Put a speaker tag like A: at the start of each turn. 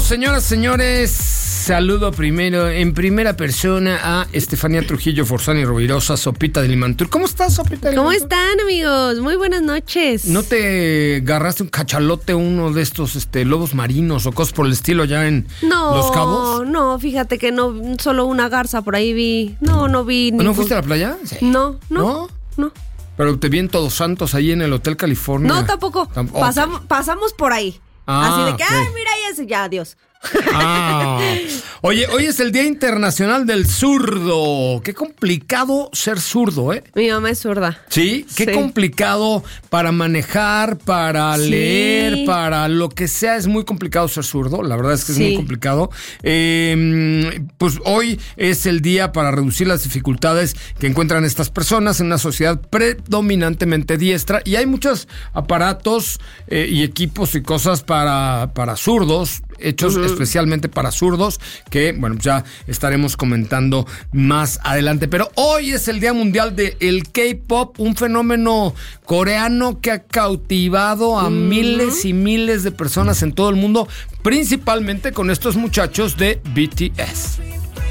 A: señoras, señores, saludo primero en primera persona a Estefanía Trujillo Forzani Rovirosa, Sopita de Limantur. ¿Cómo estás, Sopita de Limantur?
B: ¿Cómo están, amigos? Muy buenas noches.
A: ¿No te agarraste un cachalote, uno de estos lobos marinos o cosas por el estilo ya en Los Cabos?
B: No, fíjate que no, solo una garza por ahí vi. No vi
A: ¿No fuiste a la playa? Sí.
B: No.
A: Pero te vi en Todos Santos ahí en el Hotel California.
B: No, tampoco. Pasamos por ahí. Así de que,
A: okay.
B: ay, mira, ya, adiós.
A: Oye, hoy es el Día Internacional del Zurdo. Qué complicado ser zurdo, ¿eh?
B: Mi mamá es zurda.
A: Sí, qué complicado para manejar, para leer, para lo que sea. Es muy complicado ser zurdo. La verdad es que es muy complicado. Pues hoy es el día para reducir las dificultades que encuentran estas personas en una sociedad predominantemente diestra. Y hay muchos aparatos y equipos y cosas para zurdos, hechos especialmente para zurdos, que, bueno, ya estaremos comentando más adelante. Pero hoy es el Día Mundial del K-Pop, un fenómeno coreano que ha cautivado a miles y miles de personas en todo el mundo, principalmente con estos muchachos de BTS.